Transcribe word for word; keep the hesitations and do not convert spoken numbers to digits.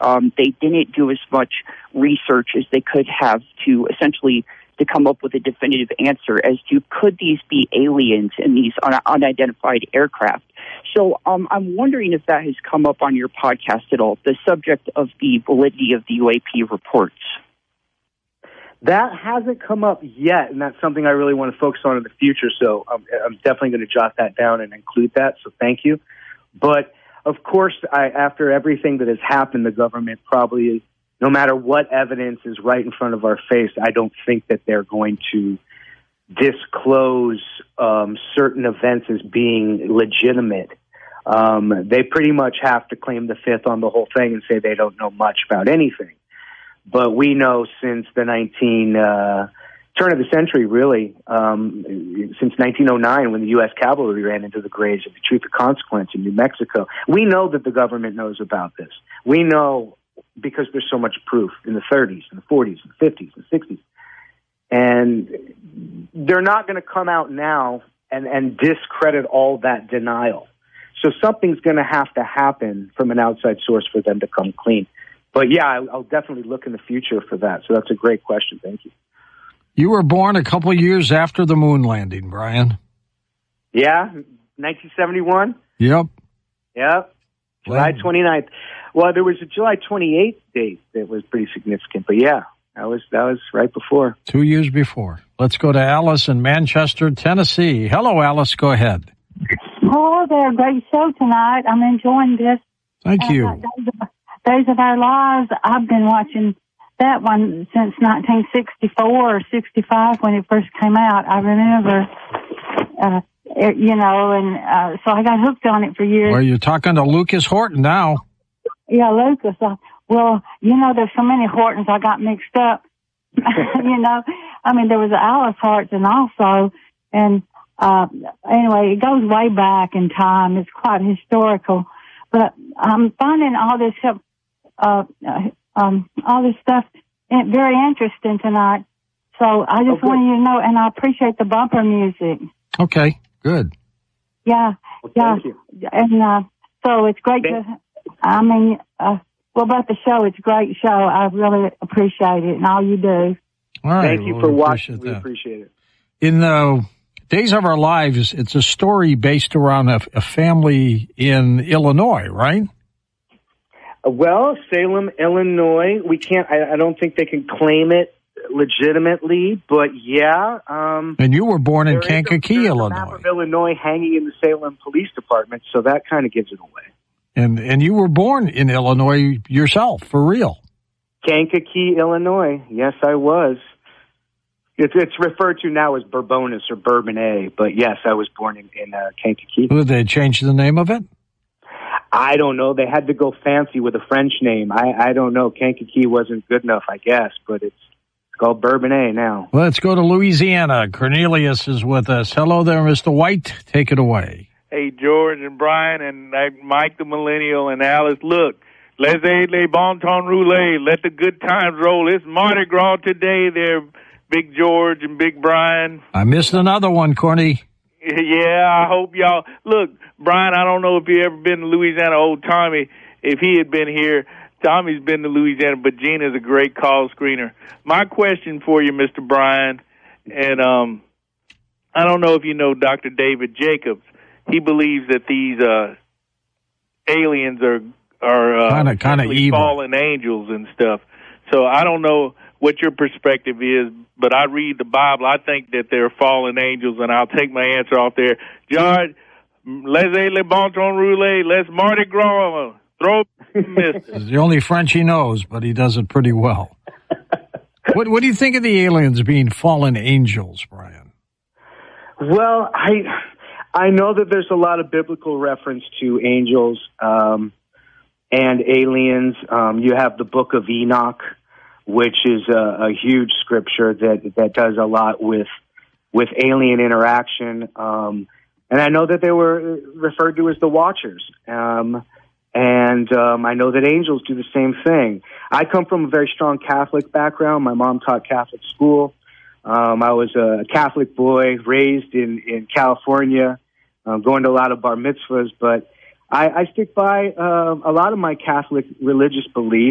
um, they didn't do as much research as they could have to essentially to come up with a definitive answer as to could these be aliens in these un- unidentified aircraft. So um, I'm wondering if that has come up on your podcast at all, the subject of the validity of the U A P reports. That hasn't come up yet, and that's something I really want to focus on in the future, so I'm, I'm definitely going to jot that down and include that, so thank you. But, of course, I, after everything that has happened, the government probably is, no matter what evidence is right in front of our face, I don't think that they're going to disclose um, certain events as being legitimate. Um, they pretty much have to claim the fifth on the whole thing and say they don't know much about anything. But we know since the nineteen uh, turn of the century, really, um, since nineteen oh nine, when the U S cavalry ran into the graves of the Truth or Consequence in New Mexico, we know that the government knows about this. We know because there's so much proof in the thirties, and the forties, and the fifties, and sixties, and they're not going to come out now and, and discredit all that denial. So something's going to have to happen from an outside source for them to come clean. But, yeah, I'll definitely look in the future for that. So that's a great question. Thank you. You were born a couple years after the moon landing, Brian. Yeah, nineteen seventy-one? Yep. Yep, July twenty-ninth. Well, there was a July twenty-eighth date that was pretty significant. But, yeah, that was that was right before. Two years before. Let's go to Alice in Manchester, Tennessee. Hello, Alice. Go ahead. Hello there. Great show tonight. I'm enjoying this. Thank you. Uh, Days of Our Lives, I've been watching that one since nineteen sixty-four or sixty-five when it first came out. I remember, uh, it, you know, and uh, so I got hooked on it for years. Well, you're talking to Lucas Horton now. Yeah, Lucas. Uh, well, you know, there's so many Hortons I got mixed up. you know, I mean, there was Alice Horton also, and uh, anyway, it goes way back in time. It's quite historical. But I'm finding all this help. Uh, um, all this stuff very interesting tonight. So I just oh, wanted you to know, and I appreciate the bumper music. Okay, good. Yeah, well, yeah. Thank you. And uh, so it's great thank to, I mean, uh, well, about the show, it's a great show. I really appreciate it and all you do. All right. Thank you well, for we watching. Appreciate we appreciate it. In the Days of Our Lives, it's a story based around a, a family in Illinois, right? Well, Salem, Illinois, we can't, I, I don't think they can claim it legitimately, but yeah. Um, and you were born in Kankakee, a, Illinois. There's a map of Illinois hanging in the Salem Police Department, so that kind of gives it away. And and you were born in Illinois yourself, for real? Kankakee, Illinois. Yes, I was. It's, it's referred to now as Bourbonnais or Bourbonnais, but yes, I was born in, in uh, Kankakee. Did they change the name of it? I don't know. They had to go fancy with a French name. I, I don't know. Kankakee wasn't good enough, I guess, but it's called Bourbonnais now. Let's go to Louisiana. Cornelius is with us. Hello there, Mister White. Take it away. Hey, George and Brian and uh, Mike the Millennial and Alice. Look, laissez les bon temps rouler. Let the good times roll. It's Mardi Gras today there, Big George and Big Brian. I missed another one, Corny. Yeah, I hope y'all... Look, Brian, I don't know if you ever been to Louisiana. Old Tommy, if he had been here, Tommy's been to Louisiana, but Gina's a great call screener. My question for you, Mister Brian, and um, I don't know if you know Doctor David Jacobs. He believes that these uh, aliens are are uh, kind of kind of evil, fallen angels and stuff. So I don't know what your perspective is, but I read the Bible. I think that they're fallen angels, and I'll take my answer off there. George, laissez les bon temps rouler. Let's Mardi Gras. Throw It's the only French he knows, but he does it pretty well. what What do you think of the aliens being fallen angels, Brian? Well, I I know that there's a lot of biblical reference to angels um, and aliens. Um, you have the Book of Enoch, which is a, a huge scripture that that does a lot with with alien interaction. Um, and I know that they were referred to as the Watchers. Um, and um, I know that angels do the same thing. I come from a very strong Catholic background. My mom taught Catholic school. Um, I was a Catholic boy raised in, in California, uh, going to a lot of bar mitzvahs. But I, I stick by uh, a lot of my Catholic religious beliefs.